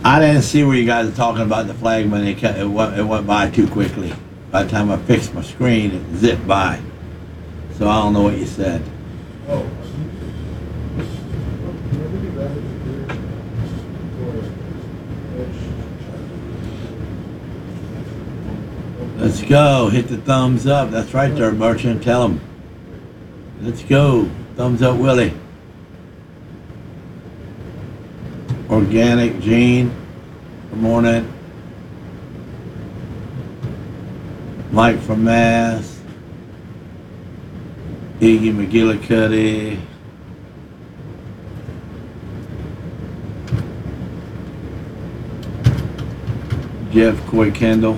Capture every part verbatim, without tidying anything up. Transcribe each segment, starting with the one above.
I didn't see where you guys are talking about the flagman. It, it, went, it went by too quickly. By the time I fixed my screen, it zipped by. So I don't know what you said. Oh. Let's go. Hit the thumbs up. That's right there, Merchant. Tell him. Let's go. Thumbs up, Willie. Organic Gene. Good morning. Mike from Mass. Iggy McGillicuddy. Jeff Coy Kendall.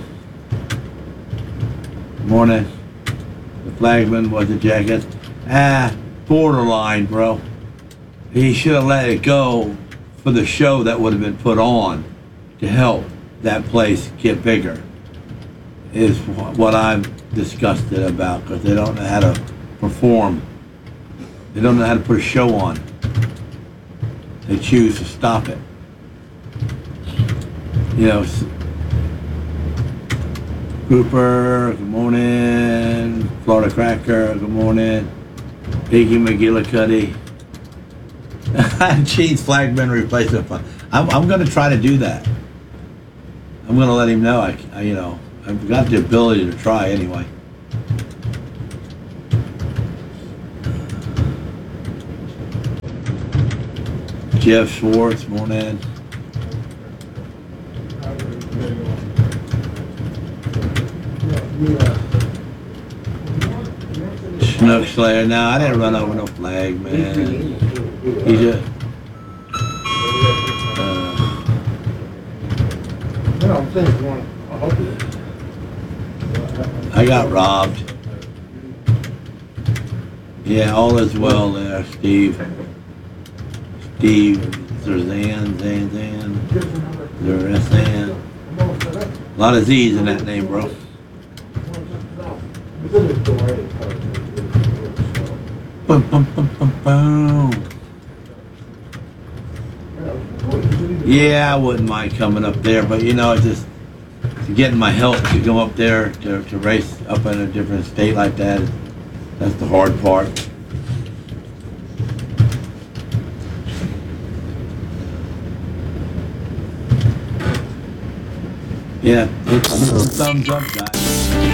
Morning. The flagman was a jacket. Ah, borderline, bro. He should have let it go for the show that would have been put on to help that place get bigger. Is what I'm disgusted about, because they don't know how to perform. They don't know how to put a show on. They choose to stop it. You know. Cooper, good morning. Florida Cracker, good morning. Iggy McGillicuddy. Cheese flagman replacement fund. I'm, I'm going to try to do that. I'm going to let him know. I, I, you know, I've got the ability to try anyway. Jeff Schwartz, morning. Snook Slayer. No, I didn't run over no flag, man. He just. Uh, I got robbed. Yeah, all is well there, Steve. Steve Zerzan, Zan, Zan, Zerzan. A lot of Z's in that name, bro. Boom, boom, boom, boom, boom. Yeah, I wouldn't mind coming up there, but you know, it's just getting my help to go up there to, to race up in a different state like that. That's the hard part. Yeah, it's thumbs up, guys.